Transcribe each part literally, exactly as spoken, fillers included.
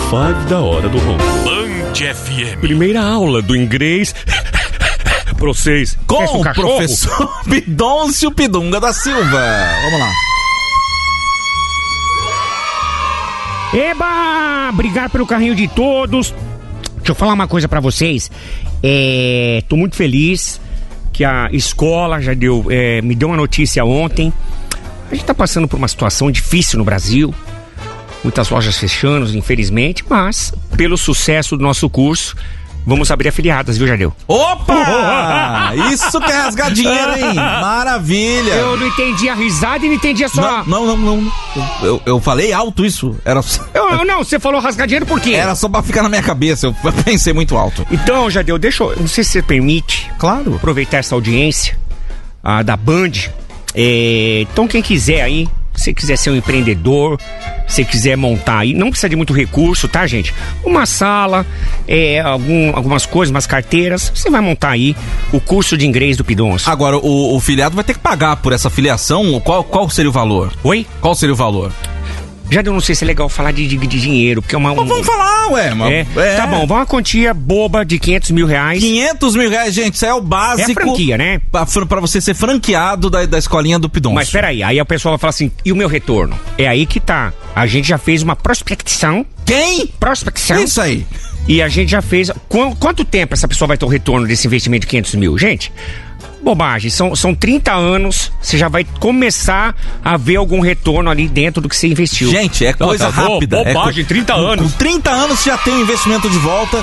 cinco da hora do ronco. Band F M. Primeira aula do inglês pra vocês. Com um o professor Pidoncio Pidunga da Silva. Vamos lá. Eba! Obrigado pelo carinho de todos. Deixa eu falar uma coisa pra vocês. É, tô muito feliz que a escola já deu, é, me deu uma notícia ontem. A gente tá passando por uma situação difícil no Brasil. Muitas lojas fechando, infelizmente. Mas, pelo sucesso do nosso curso, vamos abrir afiliadas, viu, Jardel? Opa! Isso que é rasgar dinheiro, hein? Maravilha! Eu não entendi a risada e não entendi a sua... Não, não, não. não. Eu, eu falei alto isso. Era só... eu, eu, não, você falou rasgar dinheiro por quê? Era só pra ficar na minha cabeça. Eu pensei muito alto. Então, Jardel, deixa eu... Não sei se você permite... Claro. Aproveitar essa audiência ah, da Band. É, então, quem quiser aí... Se quiser ser um empreendedor, se quiser montar aí, não precisa de muito recurso, tá, gente? Uma sala, é, algum, algumas coisas, umas carteiras, você vai montar aí o curso de inglês do Pidoncio. Agora, o, o filiado vai ter que pagar por essa filiação? Qual, qual seria o valor? Oi? Qual seria o valor? Já eu não sei se é legal falar de, de, de dinheiro, porque é uma... Um... Mas vamos falar, ué. Mas, é, é. Tá bom, vai uma quantia boba de quinhentos mil reais. quinhentos mil reais, gente, isso é o básico. É franquia, né? Pra, pra você ser franqueado da, da escolinha do Pidoncio. Mas peraí, aí a pessoa vai falar assim, e o meu retorno? É aí que tá. A gente já fez uma prospecção. Quem? Prospecção. Isso aí. E a gente já fez... Qu- quanto tempo essa pessoa vai ter o retorno desse investimento de quinhentos mil? Gente... Bobagem, são, são trinta anos, você já vai começar a ver algum retorno ali dentro do que você investiu. Gente, é coisa Não, tá rápida. bo- bobagem, é co- trinta anos. Com trinta anos você já tem o investimento de volta.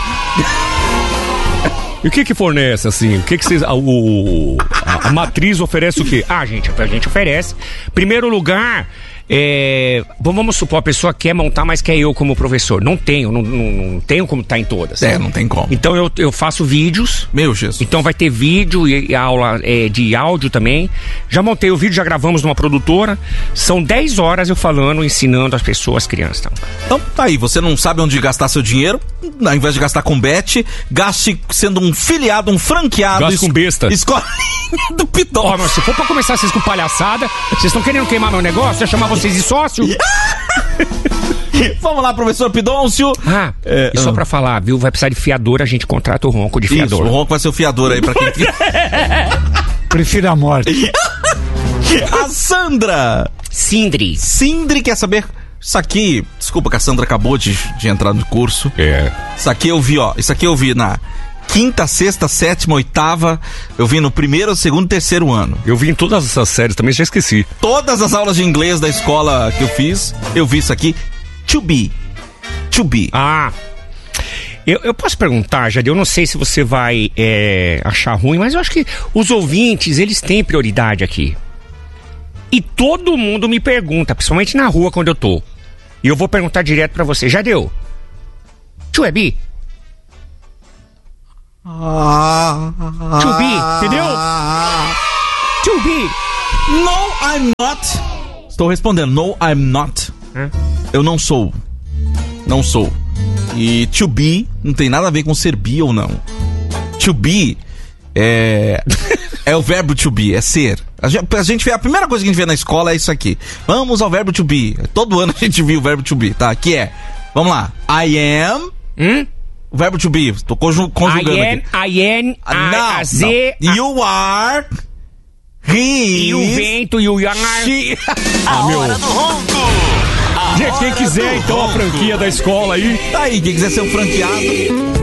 E o que que fornece, assim? O que que vocês... A, o, a, a matriz oferece o quê? Ah, gente, a gente oferece. Primeiro lugar, é, vamos supor, a pessoa quer montar, mas quer eu como professor. Não tenho, não, não, não tenho como estar em todas. É, não tem como. Então eu, eu faço vídeos. Meu Jesus. Então vai ter vídeo e, e aula é, de áudio também. Já montei o vídeo, já gravamos numa produtora. São dez horas eu falando, ensinando as pessoas, as crianças. Então, Então tá aí, você não sabe onde gastar seu dinheiro, ao invés de gastar com bet, gaste sendo um filiado, um franqueado. Gaste com besta. Escolinha do Pidoncio. ó, mas se for pra começar vocês com palhaçada, vocês estão querendo queimar meu negócio? Eu chamar vocês de sócio? Vamos lá, professor Pidoncio. Ah, É, e só ah. pra falar, viu? Vai precisar de fiador, a gente contrata o Ronco de Isso, fiador. o Ronco vai ser o fiador aí pra quem... Prefiro a morte. A Sandra Sindri. Sindri quer saber... Isso aqui, desculpa que a Sandra acabou de, de entrar no curso. É. Isso aqui eu vi, ó. Isso aqui eu vi na quinta, sexta, sétima, oitava. Eu vi no primeiro, segundo, terceiro ano. Eu vi em todas essas séries também, já esqueci. Todas as aulas de inglês da escola que eu fiz, eu vi isso aqui. To be. To be. Ah, eu, eu posso perguntar, Jade, eu não sei se você vai é, achar ruim, mas eu acho que os ouvintes, eles têm prioridade aqui. E todo mundo me pergunta, principalmente na rua quando eu tô. E eu vou perguntar direto pra você. Jadeu, tu é bi? To be, entendeu? To be. No, I'm not. Estou respondendo. No, I'm not. Hã? Eu não sou. Não sou. E to be não tem nada a ver com ser bi ou não. To be é... é o verbo to be, é ser. A gente, a gente vê, a primeira coisa que a gente vê na escola é isso aqui. Vamos ao verbo to be. Todo ano a gente viu o verbo to be, tá? Que é, vamos lá. I am... Hum? O verbo to be, tô conju- conjugando I am, aqui. I am, Ah, a, não, a Z, não. a, You are... He e o is... vento e o yangar. She... A hora do ronco. A Gente, quem hora quiser do então a ronco. franquia da escola aí, Tá aí, quem quiser ser um franqueado...